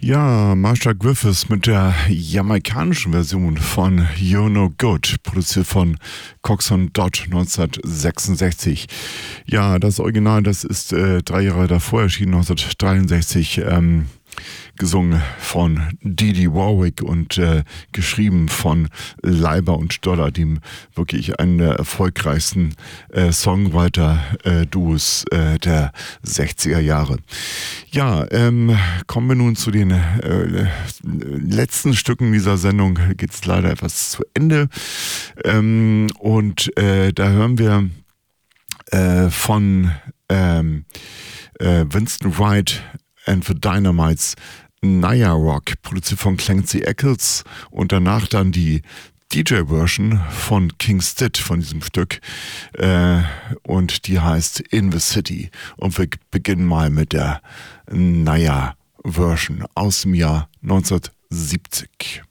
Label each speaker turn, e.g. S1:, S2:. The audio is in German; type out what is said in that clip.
S1: Ja, Marcia Griffiths mit der jamaikanischen Version von You're No Good, produziert von Cox und Dodd 1966. Ja, das Original, das ist 3 Jahre davor erschienen, 1963, gesungen von Didi Warwick und geschrieben von Leiber und Stoller, dem wirklich einen der erfolgreichsten Songwriter-Duos der 60er Jahre. Ja, kommen wir nun zu den letzten Stücken dieser Sendung. Geht es leider etwas zu Ende. Da hören wir von Winston Wright and the Dynamites Naya Rock, produziert von Clancy Eccles, und danach dann die DJ-Version von King Stitt von diesem Stück, und die heißt In the City. Und wir beginnen mal mit der Naya-Version aus dem Jahr 1970.